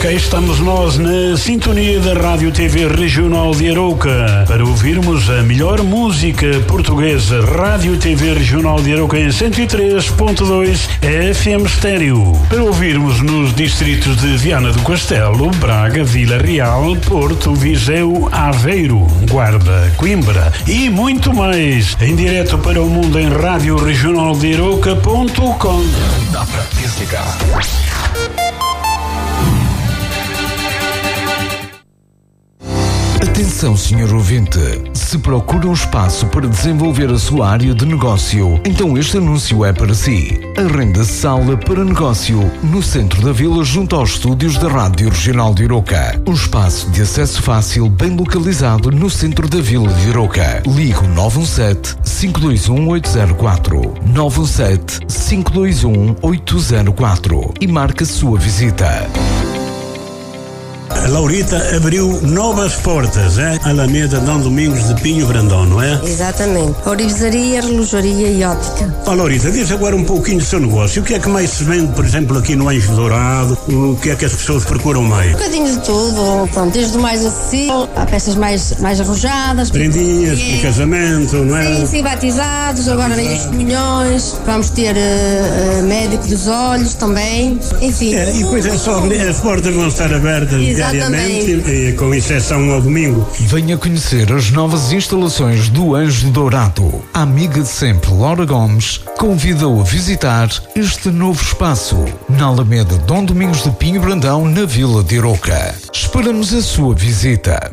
cá estamos nós na sintonia da Rádio TV Regional de Arouca para ouvirmos a melhor música portuguesa. Rádio TV Regional de Arouca em 103.2 FM estéreo. Para ouvirmos nos distritos de Viana do Castelo, Braga, Vila Real, Porto, Viseu, Aveiro, Guarda, Coimbra e muito mais. Em direto para o mundo em radioregionaldearouca.com. Dá para desligar. Atenção, senhor ouvinte. Se procura um espaço para desenvolver a sua área de negócio, então este anúncio é para si. Arrenda sala para negócio no centro da vila, junto aos estúdios da Rádio Regional de Arouca. Um espaço de acesso fácil, bem localizado no centro da vila de Arouca. Ligue 917-521-804. 917-521-804 e marque a sua visita. A Laurita abriu novas portas, Alameda Dom Domingos de Pinho Brandão, não é? Exatamente. Orivesaria, relojaria e óptica. Laurita, diz agora um pouquinho do seu negócio. O que é que mais se vende, por exemplo, aqui no Anjo Dourado? O que é que as pessoas procuram mais? Um bocadinho de tudo. Pronto, desde o mais acessível, há peças mais arrojadas. Prendinhas, de casamento, não é? Sim, batizados, agora vem os comunhões. Vamos ter médico dos olhos também. Enfim. E depois é só, as portas vão estar abertas. Diariamente, com exceção ao domingo. Venha conhecer as novas instalações do Anjo Dourado. A amiga de sempre, Laura Gomes, convida-o a visitar este novo espaço na Alameda Dom Domingos de Pinho Brandão, na Vila de Arouca. Esperamos a sua visita.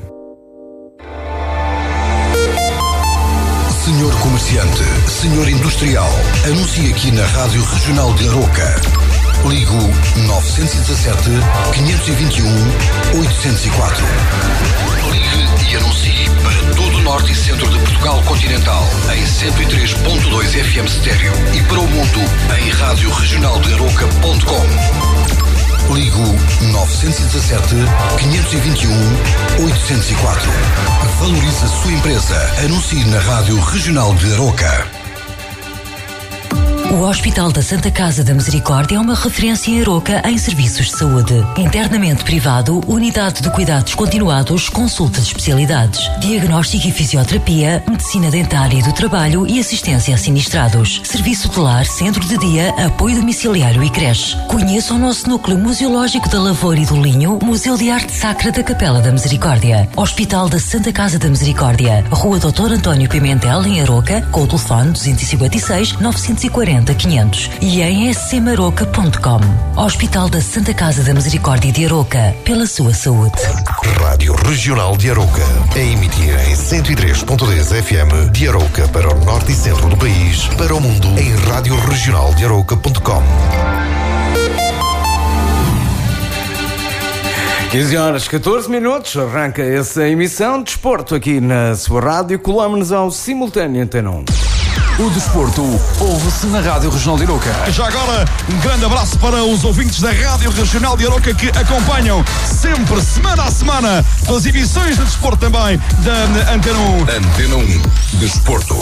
Senhor comerciante, senhor industrial, anuncie aqui na Rádio Regional de Arouca. Ligo 917-521-804. Ligue e anuncie para todo o norte e centro de Portugal continental em 103.2 FM estéreo e para o mundo em radioregionaldearouca.com. Ligo 917-521-804. Valorize a sua empresa. Anuncie na Rádio Regional de Arouca. O Hospital da Santa Casa da Misericórdia é uma referência em Arouca em serviços de saúde. Internamento privado, unidade de cuidados continuados, consulta de especialidades, diagnóstico e fisioterapia, medicina dentária e do trabalho e assistência a sinistrados. Serviço de lar, centro de dia, apoio domiciliário e creche. Conheça o nosso núcleo museológico da Lavoura e do Linho, Museu de Arte Sacra da Capela da Misericórdia. Hospital da Santa Casa da Misericórdia, Rua Dr. António Pimentel, em Arouca, com o telefone 256 940 500 e em scmarouca.com. Hospital da Santa Casa da Misericórdia de Arouca, pela sua saúde. Rádio Regional de Arouca, a emitir em 103.10 FM de Arouca para o norte e centro do país, para o mundo em radioregionaldearouca.com. 15h14, arranca essa emissão de desporto aqui na sua rádio. Colamos-nos ao simultâneo Antena 1. O desporto ouve-se na Rádio Regional de Arouca. Já agora, um grande abraço para os ouvintes da Rádio Regional de Arouca que acompanham sempre, semana a semana, as emissões de desporto também da Antena 1. Antena 1, desporto.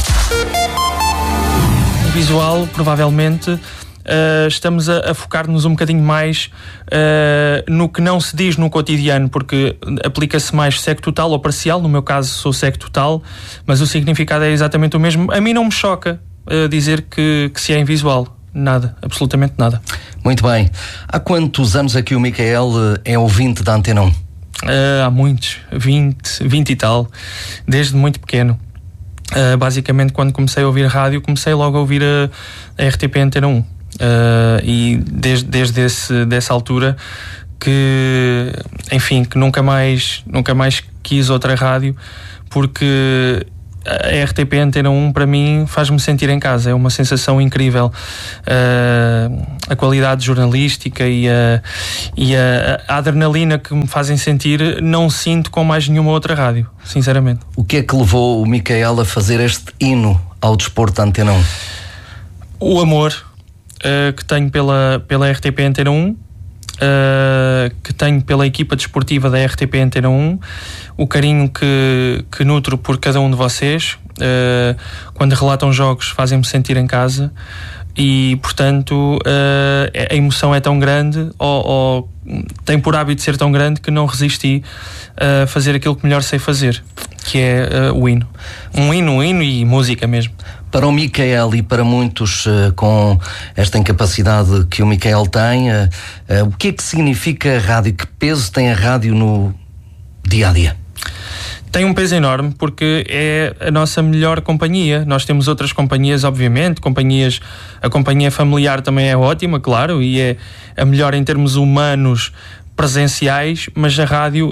O visual, provavelmente, estamos a focar-nos um bocadinho mais no que não se diz no cotidiano, porque aplica-se mais cego total ou parcial. No meu caso sou cego total, mas o significado é exatamente o mesmo. A mim não me choca dizer que se é invisual. Nada, absolutamente nada. Muito bem. Há quantos anos é que o Micael é ouvinte da Antena 1? Há muitos, 20 e tal, desde muito pequeno. Basicamente, quando comecei a ouvir rádio, comecei logo a ouvir a RTP Antena 1. E desde dessa altura que, enfim, que nunca mais quis outra rádio, porque a RTP Antena 1 para mim faz-me sentir em casa, é uma sensação incrível. A qualidade jornalística e a adrenalina que me fazem sentir não sinto com mais nenhuma outra rádio, sinceramente. O que é que levou o Micael a fazer este hino ao desporto da Antena 1? O amor que tenho pela RTP Antena 1, que tenho pela equipa desportiva da RTP Antena 1, o carinho que nutro por cada um de vocês. Quando relatam jogos fazem-me sentir em casa, e portanto a emoção é tão grande ou tem por hábito ser tão grande que não resisti a fazer aquilo que melhor sei fazer, que é o hino. Um hino e música mesmo. Para o Micael e para muitos com esta incapacidade que o Micael tem, o que é que significa a rádio? Que peso tem a rádio no dia-a-dia? Tem um peso enorme porque é a nossa melhor companhia. Nós temos outras companhias, obviamente, a companhia familiar também é ótima, claro, e é a melhor em termos humanos presenciais, mas a rádio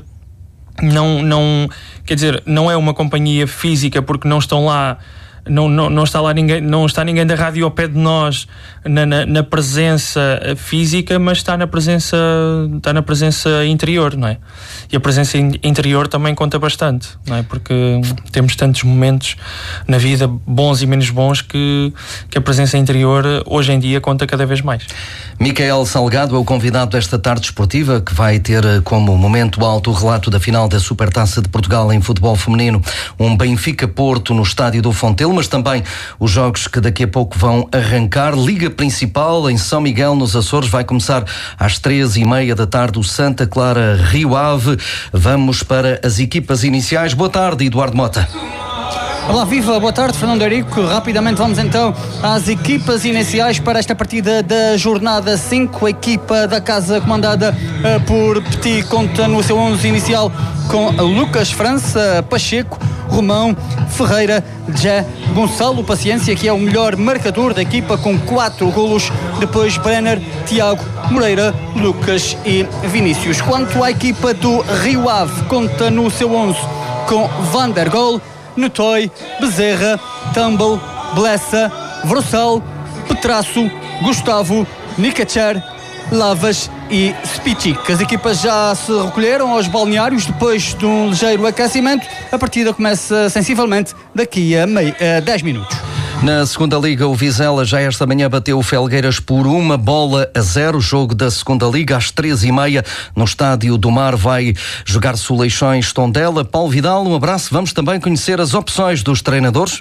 quer dizer, não é uma companhia física porque não estão lá. Não está lá ninguém, não está ninguém da rádio ao pé de nós na presença física, mas está na presença interior, não é? E a presença interior também conta bastante, não é? Porque temos tantos momentos na vida, bons e menos bons, que a presença interior hoje em dia conta cada vez mais. Micael Salgado é o convidado desta tarde esportiva, que vai ter como momento alto o relato da final da Supertaça de Portugal em futebol feminino, um Benfica-Porto no estádio do Fontelo, mas também os jogos que daqui a pouco vão arrancar. Liga Principal em São Miguel, nos Açores, vai começar às 13h30 da tarde o Santa Clara Rio Ave. Vamos para as equipas iniciais. Boa tarde, Eduardo Mota. Olá, viva, boa tarde, Fernando Eurico. Rapidamente vamos então às equipas iniciais para esta partida da jornada 5. A equipa da casa comandada por Petit conta no seu 11 inicial com Lucas França, Pacheco, Romão, Ferreira, Jé, Gonçalo Paciência, que é o melhor marcador da equipa com 4 golos, depois Brenner, Tiago, Moreira, Lucas e Vinícius. Quanto à equipa do Rio Ave, conta no seu 11 com Van der Gol, Nutoy, Bezerra, Tumble, Blessa, Vrossal, Petraço, Gustavo, Nikacher, Lavas e Spichik. As equipas já se recolheram aos balneários depois de um ligeiro aquecimento. A partida começa sensivelmente daqui a 10 minutos. Na segunda Liga, o Vizela já esta manhã bateu o Felgueiras por 1-0. Jogo da segunda Liga às 13h30 no Estádio do Mar. Vai jogar-se o Leixões Tondela. Paulo Vidal, um abraço. Vamos também conhecer as opções dos treinadores.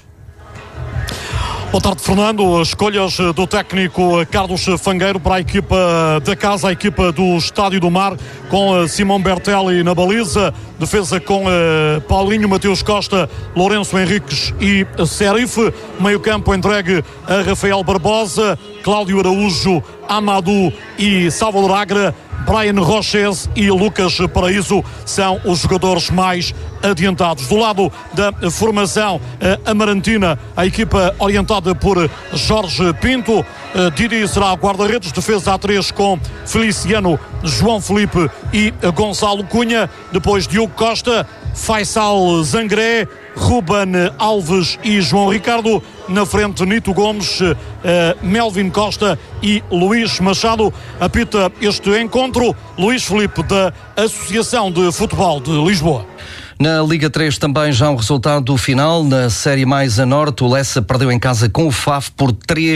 Boa tarde, Fernando. As escolhas do técnico Carlos Fangueiro para a equipa da casa, a equipa do Estádio do Mar, com Simão Bertelli na baliza, defesa com Paulinho, Mateus Costa, Lourenço Henriques e Serife, meio campo entregue a Rafael Barbosa, Cláudio Araújo, Amadou e Salvador Agra. Brian Roches e Lucas Paraíso são os jogadores mais adiantados. Do lado da formação amarantina, a equipa orientada por Jorge Pinto. Didi será o guarda-redes, defesa a 3 com Feliciano, João Felipe e Gonçalo Cunha. Depois Diogo Costa, Faisal Zangré, Ruben Alves e João Ricardo. Na frente, Nito Gomes, Melvin Costa e Luís Machado. Apita este encontro Luís Felipe, da Associação de Futebol de Lisboa. Na Liga 3 também já um resultado final. Na Série Mais a Norte, o Lessa perdeu em casa com o FAF por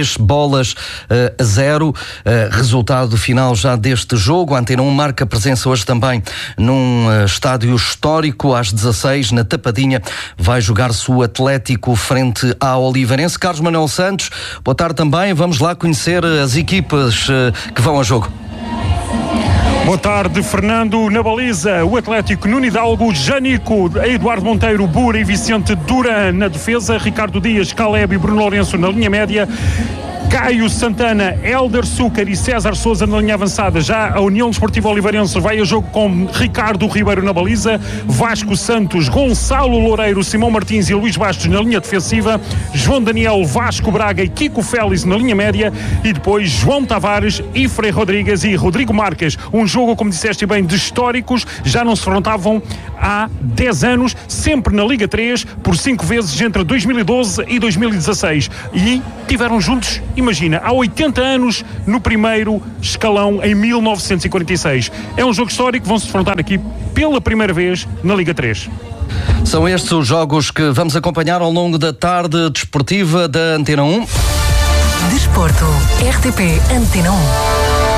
3-0. Resultado final já deste jogo. A Antena 1 marca presença hoje também num estádio histórico. Às 16, na Tapadinha, vai jogar-se o Atlético frente ao Oliveirense. Carlos Manuel Santos, boa tarde também. Vamos lá conhecer as equipas que vão a jogo. Boa tarde, Fernando. Na baliza, o Atlético, Nuno Hidalgo, Janico, Eduardo Monteiro, Bura e Vicente Duran na defesa, Ricardo Dias, Caleb e Bruno Lourenço na linha média, Caio Santana, Hélder Súcar e César Sousa na linha avançada. Já a União Desportiva Oliveirense vai a jogo com Ricardo Ribeiro na baliza, Vasco Santos, Gonçalo Loureiro, Simão Martins e Luís Bastos na linha defensiva, João Daniel, Vasco Braga e Kiko Félix na linha média, e depois João Tavares, Ifrei Rodrigues e Rodrigo Marques. Um jogo, como disseste bem, de históricos. Já não se enfrentavam há 10 anos, sempre na Liga 3, por 5 vezes entre 2012 e 2016. E tiveram juntos, imagina, há 80 anos no primeiro escalão, em 1946. É um jogo histórico, vão-se defrontar aqui pela primeira vez na Liga 3. São estes os jogos que vamos acompanhar ao longo da tarde desportiva da Antena 1. Desporto, RTP Antena 1.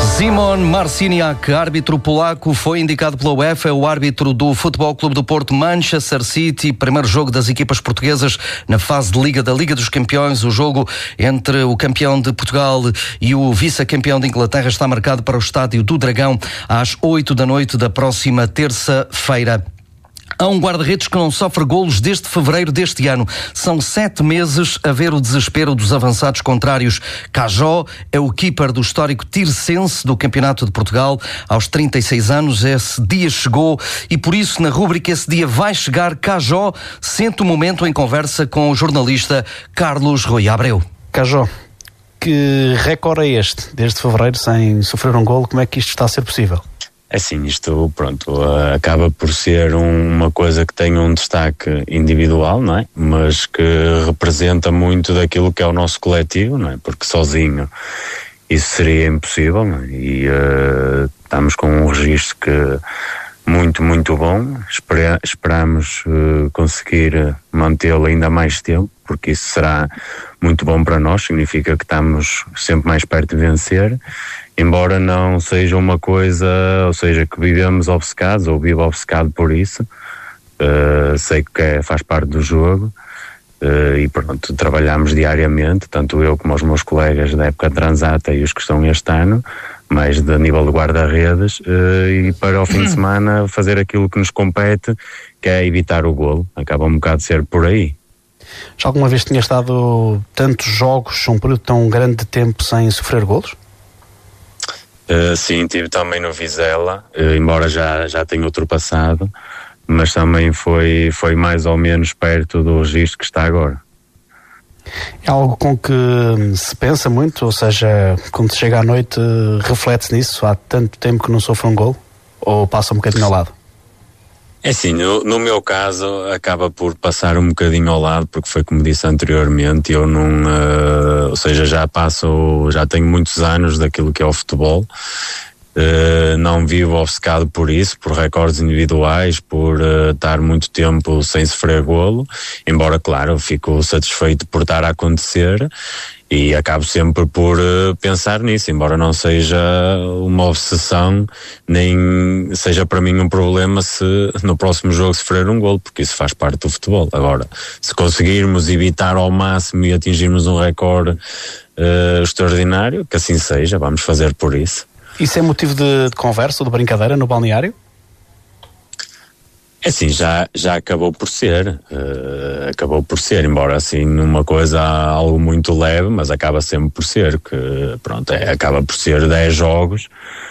Szymon Marciniak, árbitro polaco, foi indicado pela UEFA, o árbitro do Futebol Clube do Porto, Manchester City, primeiro jogo das equipas portuguesas na fase de Liga da Liga dos Campeões. O jogo entre o campeão de Portugal e o vice-campeão de Inglaterra está marcado para o Estádio do Dragão às 8 da noite da próxima terça-feira. Há um guarda-redes que não sofre golos desde fevereiro deste ano. São 7 meses a ver o desespero dos avançados contrários. Cajó é o keeper do histórico Tirsense do Campeonato de Portugal. Aos 36 anos esse dia chegou e por isso na rúbrica Esse Dia Vai Chegar, Cajó sente o momento em conversa com o jornalista Carlos Rui Abreu. Cajó, que recorde é este? Desde fevereiro sem sofrer um golo, como é que isto está a ser possível? Assim, isto, acaba por ser uma coisa que tem um destaque individual, não é? Mas que representa muito daquilo que é o nosso coletivo, não é? Porque sozinho isso seria impossível, não é? E estamos com um registro que muito, muito bom. Esperamos conseguir mantê-lo ainda mais tempo, porque isso será muito bom para nós, significa que estamos sempre mais perto de vencer. Embora não seja uma coisa, ou seja, que vivemos obcecados, ou vivo obcecado por isso, sei que faz parte do jogo, e pronto, trabalhamos diariamente, tanto eu como os meus colegas da época transata e os que estão este ano, mais a nível de guarda-redes, e para o fim de semana fazer aquilo que nos compete, que é evitar o golo. Acaba um bocado de ser por aí. Já alguma vez tinha estado tantos jogos, um período tão grande de tempo sem sofrer golos? Sim, tive também no Vizela, embora já tenha ultrapassado, mas também foi mais ou menos perto do registro que está agora. É algo com que se pensa muito, ou seja, quando se chega à noite reflete-se nisso, há tanto tempo que não sofre um golo, ou passa um bocadinho ao lado? É assim, no meu caso acaba por passar um bocadinho ao lado, porque foi como disse anteriormente, eu não, ou seja, já tenho muitos anos daquilo que é o futebol, não vivo obcecado por isso, por recordes individuais, por estar muito tempo sem sofrer golo, embora claro, eu fico satisfeito por estar a acontecer e acabo sempre por pensar nisso, embora não seja uma obsessão, nem seja para mim um problema se no próximo jogo sofrer um golo, porque isso faz parte do futebol. Agora, se conseguirmos evitar ao máximo e atingirmos um recorde extraordinário, que assim seja, vamos fazer por isso. Isso é motivo de conversa ou de brincadeira no balneário? É assim, já acabou por ser, embora assim numa coisa algo muito leve, mas acaba sempre por ser, que pronto, acaba por ser 10 jogos,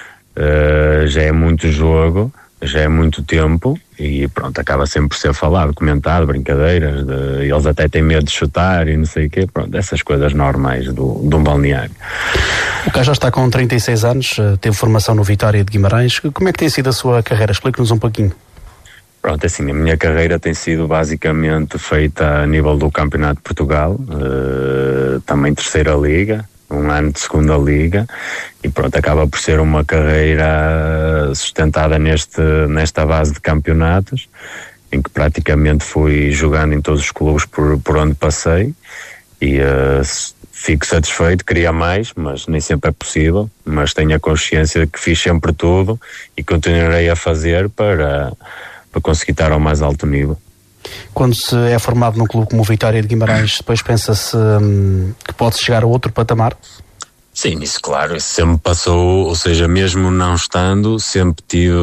já é muito jogo, já é muito tempo e pronto, acaba sempre por ser falado, comentado, brincadeiras, eles até têm medo de chutar e não sei o quê, pronto, essas coisas normais de um balneário. O Cajó está com 36 anos, teve formação no Vitória de Guimarães, como é que tem sido a sua carreira? Explique-nos um pouquinho. Pronto, assim, a minha carreira tem sido basicamente feita a nível do Campeonato de Portugal, também terceira liga, um ano de segunda liga, e pronto, acaba por ser uma carreira sustentada nesta base de campeonatos, em que praticamente fui jogando em todos os clubes por onde passei, e fico satisfeito, queria mais, mas nem sempre é possível, mas tenho a consciência de que fiz sempre tudo e continuarei a fazer para conseguir estar ao mais alto nível. Quando se é formado num clube como o Vitória de Guimarães, depois pensa-se que pode chegar a outro patamar? Sim, isso claro, isso sempre passou, ou seja, mesmo não estando, sempre tive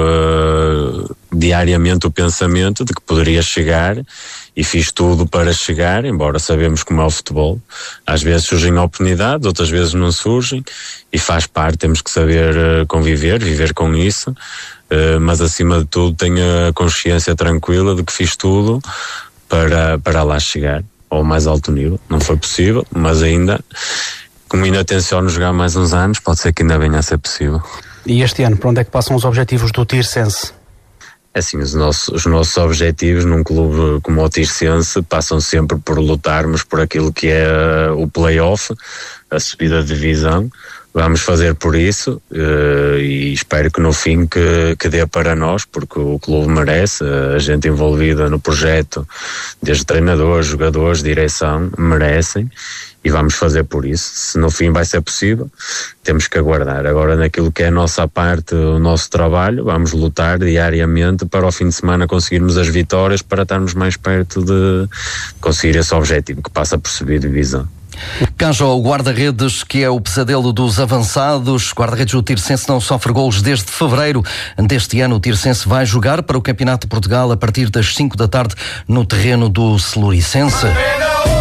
diariamente o pensamento de que poderia chegar e fiz tudo para chegar, embora sabemos como é o futebol. Às vezes surgem oportunidades, outras vezes não surgem e faz parte, temos que saber conviver, viver com isso. Mas acima de tudo tenho a consciência tranquila de que fiz tudo para lá chegar ao mais alto nível. Não foi possível, mas como ainda tenciono jogar mais uns anos, pode ser que ainda venha a ser possível. E este ano, para onde é que passam os objetivos do Tirsense? Assim, os nossos objetivos num clube como o Tirsense passam sempre por lutarmos por aquilo que é o play-off, a subida de divisão. Vamos fazer por isso e espero que no fim que dê para nós, porque o clube merece, a gente envolvida no projeto, desde treinadores, jogadores, direção, merecem e vamos fazer por isso. Se no fim vai ser possível, temos que aguardar. Agora, naquilo que é a nossa parte, o nosso trabalho, vamos lutar diariamente para ao fim de semana conseguirmos as vitórias, para estarmos mais perto de conseguir esse objetivo, que passa por subir divisão. Canja, o guarda-redes que é o pesadelo dos avançados. Guarda-redes do Tirsense não sofre golos desde fevereiro deste ano. O Tirsense vai jogar para o Campeonato de Portugal a partir das 5 da tarde no terreno do Celuricense.